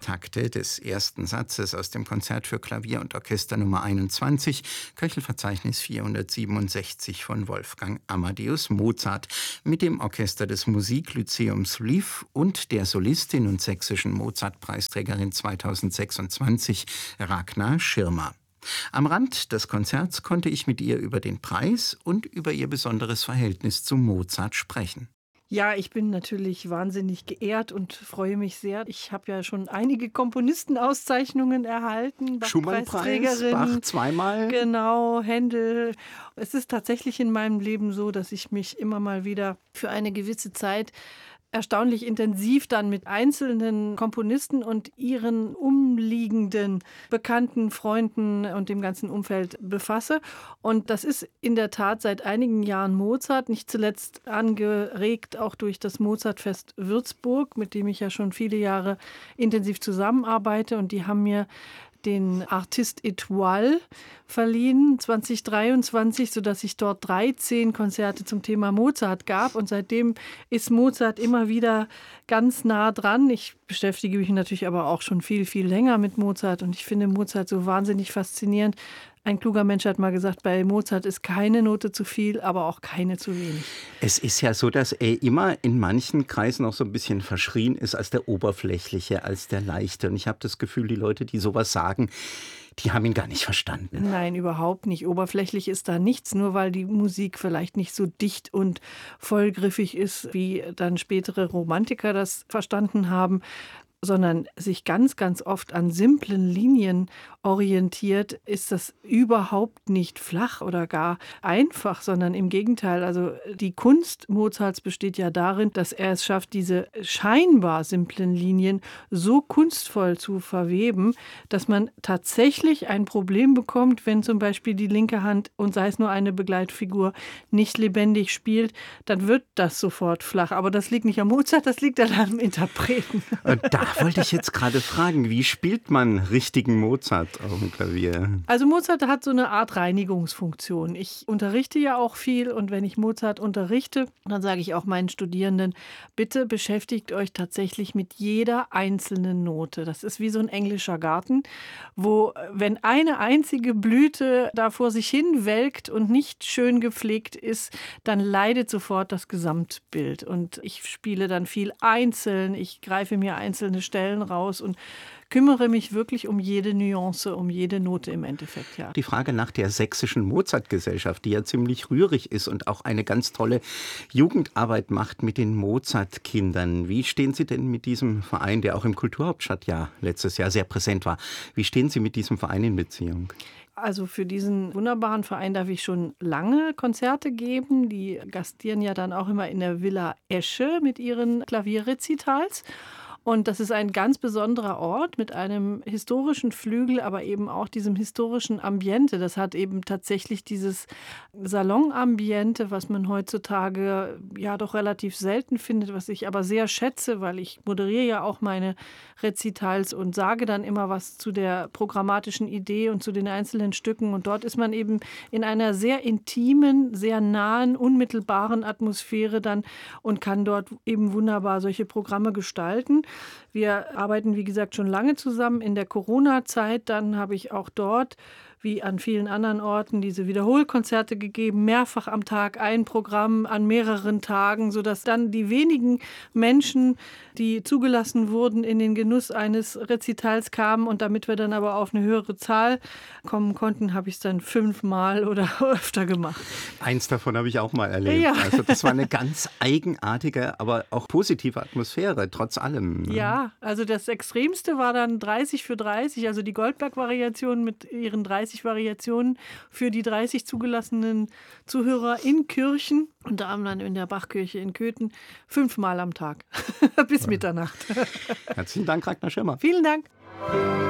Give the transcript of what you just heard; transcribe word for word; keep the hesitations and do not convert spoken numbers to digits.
Takte des ersten Satzes aus dem Konzert für Klavier und Orchester Nummer einundzwanzig, Köchelverzeichnis vierhundertsiebenundsechzig von Wolfgang Amadeus Mozart, mit dem Orchester des Musiklyzeums Lviv und der Solistin und sächsischen Mozart-Preisträgerin zweitausendsechsundzwanzig Ragnar Schirmer. Am Rand des Konzerts konnte ich mit ihr über den Preis und über ihr besonderes Verhältnis zu Mozart sprechen. Ja, ich bin natürlich wahnsinnig geehrt und freue mich sehr. Ich habe ja schon einige Komponistenauszeichnungen erhalten. Schumann-Preis, Bach zweimal. Genau, Händel. Es ist tatsächlich in meinem Leben so, dass ich mich immer mal wieder für eine gewisse Zeit erstaunlich intensiv dann mit einzelnen Komponisten und ihren umliegenden Bekannten, Freunden und dem ganzen Umfeld befasse. Und das ist in der Tat seit einigen Jahren Mozart, nicht zuletzt angeregt auch durch das Mozartfest Würzburg, mit dem ich ja schon viele Jahre intensiv zusammenarbeite. Und die haben mir den Artiste Étoile verliehen, zwanzig dreiundzwanzig, sodass ich dort dreizehn Konzerte zum Thema Mozart gab. Und seitdem ist Mozart immer wieder ganz nah dran. Ich beschäftige mich natürlich aber auch schon viel, viel länger mit Mozart. Und ich finde Mozart so wahnsinnig faszinierend. Ein kluger Mensch hat mal gesagt, bei Mozart ist keine Note zu viel, aber auch keine zu wenig. Es ist ja so, dass er immer in manchen Kreisen auch so ein bisschen verschrien ist als der Oberflächliche, als der Leichte. Und ich habe das Gefühl, die Leute, die sowas sagen, die haben ihn gar nicht verstanden. Nein, überhaupt nicht. Oberflächlich ist da nichts, nur weil die Musik vielleicht nicht so dicht und vollgriffig ist, wie dann spätere Romantiker das verstanden haben, sondern sich ganz, ganz oft an simplen Linien orientiert, ist das überhaupt nicht flach oder gar einfach, sondern im Gegenteil. Also die Kunst Mozarts besteht ja darin, dass er es schafft, diese scheinbar simplen Linien so kunstvoll zu verweben, dass man tatsächlich ein Problem bekommt, wenn zum Beispiel die linke Hand, und sei es nur eine Begleitfigur, nicht lebendig spielt, dann wird das sofort flach. Aber das liegt nicht am Mozart, das liegt dann am Interpreten. Und da wollte ich jetzt gerade fragen, wie spielt man richtigen Mozart auf dem Klavier? Also Mozart hat so eine Art Reinigungsfunktion. Ich unterrichte ja auch viel und wenn ich Mozart unterrichte, dann sage ich auch meinen Studierenden, bitte beschäftigt euch tatsächlich mit jeder einzelnen Note. Das ist wie so ein englischer Garten, wo, wenn eine einzige Blüte da vor sich hin welkt und nicht schön gepflegt ist, dann leidet sofort das Gesamtbild. Und ich spiele dann viel einzeln, ich greife mir einzelne Stellen raus und kümmere mich wirklich um jede Nuance, um jede Note im Endeffekt, ja. Die Frage nach der sächsischen Mozartgesellschaft, die ja ziemlich rührig ist und auch eine ganz tolle Jugendarbeit macht mit den Mozartkindern. Wie stehen Sie denn mit diesem Verein, der auch im Kulturhauptstadtjahr letztes Jahr sehr präsent war, wie stehen Sie mit diesem Verein in Beziehung? Also für diesen wunderbaren Verein darf ich schon lange Konzerte geben. Die gastieren ja dann auch immer in der Villa Esche mit ihren Klavierrezitals. Und das ist ein ganz besonderer Ort mit einem historischen Flügel, aber eben auch diesem historischen Ambiente. Das hat eben tatsächlich dieses Salonambiente, was man heutzutage ja doch relativ selten findet, was ich aber sehr schätze, weil ich moderiere ja auch meine Rezitals und sage dann immer was zu der programmatischen Idee und zu den einzelnen Stücken. Und dort ist man eben in einer sehr intimen, sehr nahen, unmittelbaren Atmosphäre dann und kann dort eben wunderbar solche Programme gestalten. Wir arbeiten, wie gesagt, schon lange zusammen. In der Corona-Zeit, dann habe ich auch dort, wie an vielen anderen Orten, diese Wiederholkonzerte gegeben, mehrfach am Tag ein Programm an mehreren Tagen, sodass dann die wenigen Menschen, die zugelassen wurden, in den Genuss eines Rezitals kamen. Und damit wir dann aber auf eine höhere Zahl kommen konnten, habe ich es dann fünfmal oder öfter gemacht. Eins davon habe ich auch mal erlebt. Ja. Also das war eine ganz eigenartige, aber auch positive Atmosphäre, trotz allem. Ne? Ja, also das Extremste war dann dreißig für dreißig, also die Goldberg-Variation mit ihren dreißig Variationen für die dreißig zugelassenen Zuhörer in Kirchen, unter anderem in der Bachkirche in Köthen, fünfmal am Tag bis Mitternacht. Herzlichen Dank, Ragnar Schirmer. Vielen Dank.